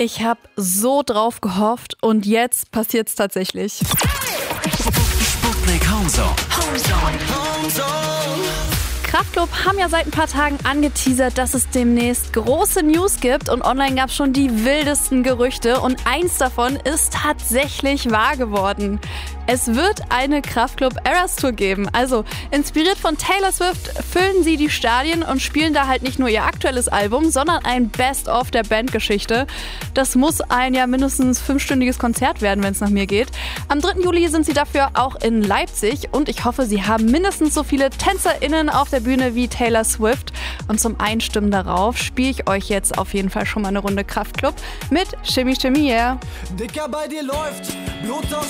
Ich habe so drauf gehofft und jetzt passiert's tatsächlich. Sputnik Homezone. Kraftklub haben ja seit ein paar Tagen angeteasert, dass es demnächst große News gibt und online gab es schon die wildesten Gerüchte und eins davon ist tatsächlich wahr geworden. Es wird eine Kraftklub Eras Tour geben. Also inspiriert von Taylor Swift füllen sie die Stadien und spielen da halt nicht nur ihr aktuelles Album, sondern ein Best-of der Bandgeschichte. Das muss ein ja mindestens 5-stündiges Konzert werden, wenn es nach mir geht. Am 3. Juli sind sie dafür auch in Leipzig und ich hoffe, sie haben mindestens so viele TänzerInnen auf der Bühne wie Taylor Swift. Und zum Einstimmen darauf spiele ich euch jetzt auf jeden Fall schon mal eine Runde Kraftklub mit Shimmy Shimmy Yeah. Dicker, bei dir läuft Blut aus